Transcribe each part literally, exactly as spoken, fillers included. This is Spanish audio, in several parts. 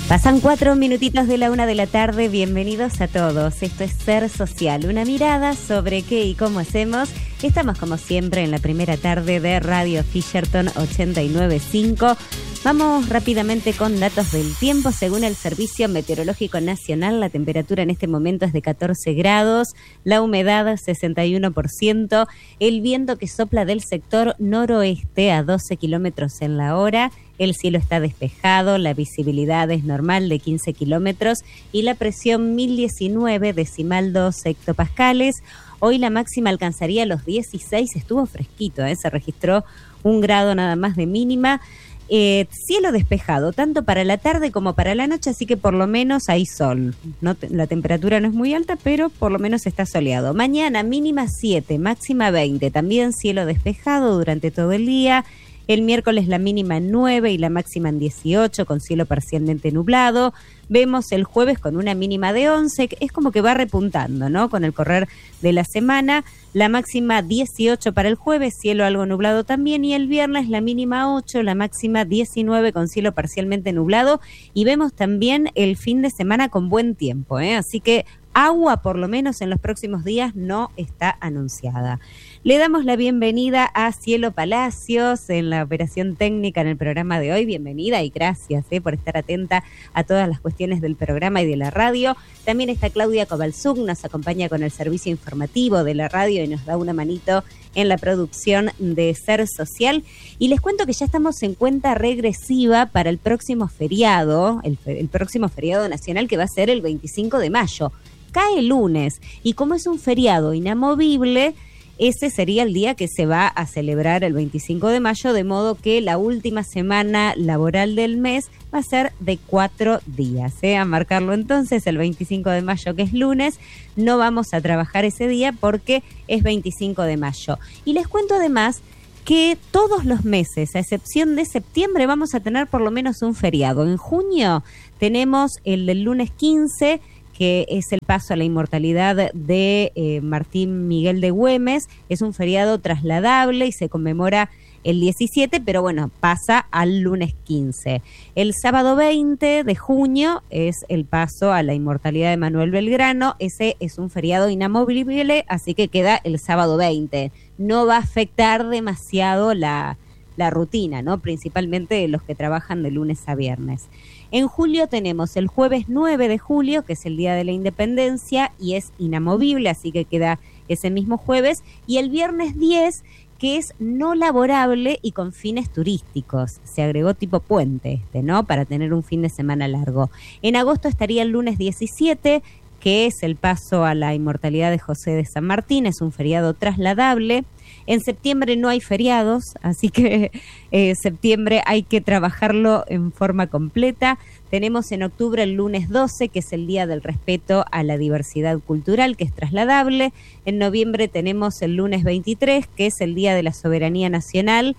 Pasan cuatro minutitos de la una de la tarde, bienvenidos a todos. Esto es Ser Social, una mirada sobre qué y cómo hacemos. Estamos como siempre en la primera tarde de Radio Fisherton ochenta y nueve punto cinco. Vamos rápidamente con datos del tiempo. Según el Servicio Meteorológico Nacional, la temperatura en este momento es de catorce grados, la humedad sesenta y uno por ciento, el viento que sopla del sector noroeste a doce kilómetros en la hora, el cielo está despejado, la visibilidad es normal de quince kilómetros y la presión mil diecinueve decimal dos hectopascales. Hoy la máxima alcanzaría los dieciséis, estuvo fresquito, ¿eh? Se registró un grado nada más de mínima. Eh, cielo despejado, tanto para la tarde como para la noche, así que por lo menos hay sol. No te, la temperatura no es muy alta, pero por lo menos está soleado. Mañana mínima siete, máxima veinte, también cielo despejado durante todo el día. El miércoles la mínima en nueve y la máxima en dieciocho, con cielo parcialmente nublado. Vemos el jueves con una mínima de once, es como que va repuntando, ¿no? Con el correr de la semana. La máxima dieciocho para el jueves, cielo algo nublado también. Y el viernes la mínima ocho, la máxima diecinueve con cielo parcialmente nublado. Y vemos también el fin de semana con buen tiempo, ¿eh? Así que agua, por lo menos en los próximos días, no está anunciada. Le damos la bienvenida a Cielo Palacios en la operación técnica en el programa de hoy. Bienvenida y gracias eh, por estar atenta a todas las cuestiones del programa y de la radio. También está Claudia Kovalzuk, nos acompaña con el servicio informativo de la radio y nos da una manito en la producción de Ser Social. Y les cuento que ya estamos en cuenta regresiva para el próximo feriado, el, el próximo feriado nacional que va a ser el veinticinco de mayo. Cae el lunes y como es un feriado inamovible, ese sería el día que se va a celebrar el veinticinco de mayo, de modo que la última semana laboral del mes va a ser de cuatro días. ¿eh? A marcarlo entonces, el veinticinco de mayo, que es lunes, no vamos a trabajar ese día porque es veinticinco de mayo. Y les cuento además que todos los meses, a excepción de septiembre, vamos a tener por lo menos un feriado. En junio tenemos el del lunes quince, que es el paso a la inmortalidad de eh, Martín Miguel de Güemes. Es un feriado trasladable y se conmemora el diecisiete, pero bueno, pasa al lunes quince. El sábado veinte de junio es el paso a la inmortalidad de Manuel Belgrano. Ese es un feriado inamovible, así que queda el sábado veinte. No va a afectar demasiado la, la rutina, ¿no? Principalmente los que trabajan de lunes a viernes. En julio tenemos el jueves nueve de julio, que es el Día de la Independencia, y es inamovible, así que queda ese mismo jueves. Y el viernes diez, que es no laborable y con fines turísticos. Se agregó tipo puente este, ¿no? Para tener un fin de semana largo. En agosto estaría el lunes diecisiete, que es el paso a la inmortalidad de José de San Martín, es un feriado trasladable. En septiembre no hay feriados, así que eh, septiembre hay que trabajarlo en forma completa. Tenemos en octubre el lunes doce, que es el Día del Respeto a la Diversidad Cultural, que es trasladable. En noviembre tenemos el lunes veintitrés, que es el Día de la Soberanía Nacional,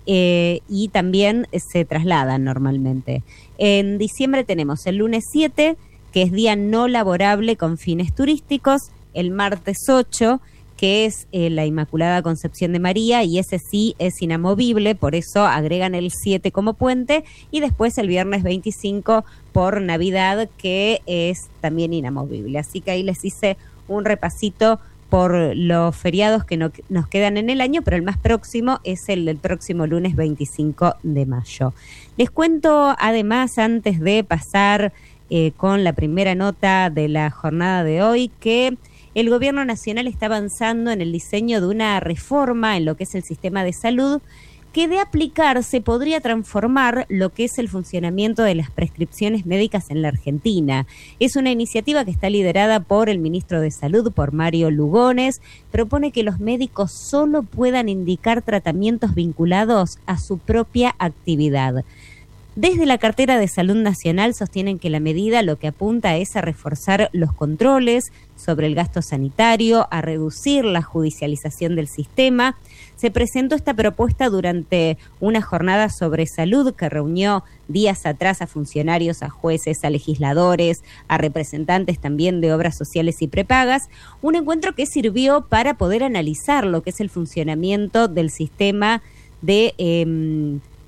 eh, y también se trasladan normalmente. En diciembre tenemos el lunes siete, que es día no laborable con fines turísticos. El martes ocho, que es eh, la Inmaculada Concepción de María, y ese sí es inamovible, por eso agregan el siete como puente, y después el viernes veinticinco por Navidad, que es también inamovible. Así que ahí les hice un repasito por los feriados que no, nos quedan en el año, pero el más próximo es el del próximo lunes veinticinco de mayo. Les cuento además, antes de pasar eh, con la primera nota de la jornada de hoy, que el Gobierno Nacional está avanzando en el diseño de una reforma en lo que es el sistema de salud que, de aplicarse, podría transformar lo que es el funcionamiento de las prescripciones médicas en la Argentina. Es una iniciativa que está liderada por el ministro de Salud, por Mario Lugones. Propone que los médicos solo puedan indicar tratamientos vinculados a su propia actividad. Desde la cartera de Salud Nacional sostienen que la medida lo que apunta es a reforzar los controles sobre el gasto sanitario, a reducir la judicialización del sistema. Se presentó esta propuesta durante una jornada sobre salud que reunió días atrás a funcionarios, a jueces, a legisladores, a representantes también de obras sociales y prepagas. Un encuentro que sirvió para poder analizar lo que es el funcionamiento del sistema de... Eh,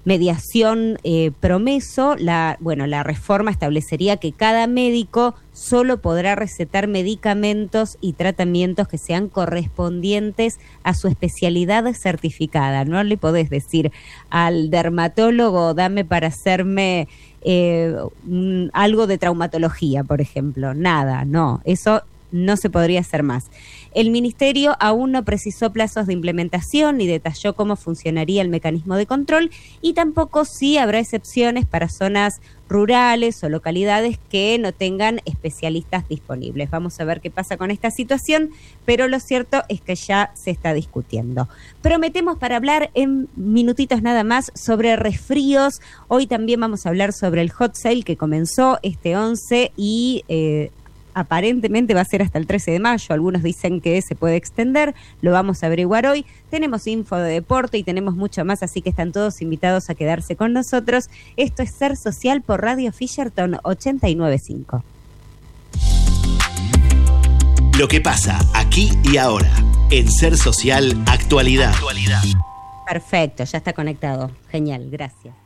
mediación eh, Promeso, la, bueno, la reforma establecería que cada médico solo podrá recetar medicamentos y tratamientos que sean correspondientes a su especialidad certificada. No le podés decir al dermatólogo, dame para hacerme eh, un, algo de traumatología, por ejemplo. Nada, no, eso no se podría hacer más. El Ministerio aún no precisó plazos de implementación ni detalló cómo funcionaría el mecanismo de control y tampoco si habrá excepciones para zonas rurales o localidades que no tengan especialistas disponibles. Vamos a ver qué pasa con esta situación, pero lo cierto es que ya se está discutiendo. Prometemos para hablar en minutitos nada más sobre resfríos. Hoy también vamos a hablar sobre el hot sale que comenzó este once y eh, aparentemente va a ser hasta el trece de mayo, algunos dicen que se puede extender, lo vamos a averiguar hoy. Tenemos info de deporte y tenemos mucho más, así que están todos invitados a quedarse con nosotros. Esto es Ser Social por Radio Fisherton ochenta y nueve punto cinco. Lo que pasa aquí y ahora en Ser Social Actualidad. Actualidad. Perfecto, ya está conectado. Genial, gracias.